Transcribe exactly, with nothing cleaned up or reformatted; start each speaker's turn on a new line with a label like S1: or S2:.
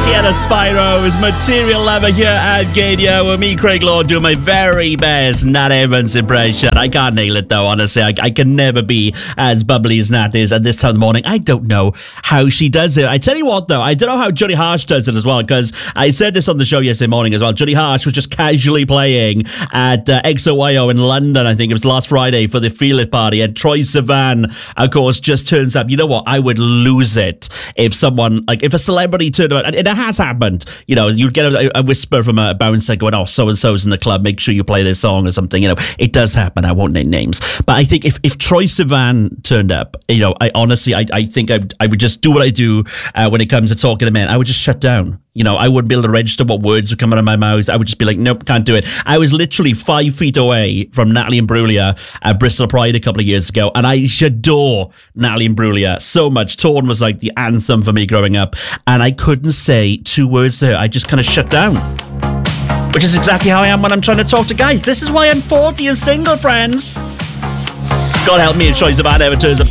S1: Sienna Spyro's Material Lover here at Gadio with me, Craig Law, doing my very best Nat Evans impression. I can't nail it though, honestly. I, I can never be as bubbly as Nat is at this time of the morning. I don't know how she does it. I tell you what though, I don't know how Johnny Harsh does it as well, because I said this on the show yesterday morning as well. Johnny Harsh was just casually playing at uh, X O Y O in London, I think it was last Friday, for the Feel It party, and Troye Sivan, of course, just turns up. You know what? I would lose it if someone, like, if a celebrity turned up, and it has happened, you know, you'd get a, a whisper from a bouncer going, oh, so-and-so's in the club, make sure you play this song or something, you know. It does happen. I won't name names. But I think if, if Troye Sivan turned up, you know, I honestly, I, I think I, I would just do what I do uh, when it comes to talking to men. I would just shut down. You know, I wouldn't be able to register what words would come out of my mouth. I would just be like, nope, can't do it. I was literally five feet away from Natalie Imbruglia at Bristol Pride a couple of years ago, and I adore Natalie Imbruglia so much. Torn was like the anthem for me growing up, and I couldn't say two words to her. I just kind of shut down. Which is exactly how I am when I'm trying to talk to guys. This is why I'm forty and single, friends. God help me if Troye Sivan ever turns up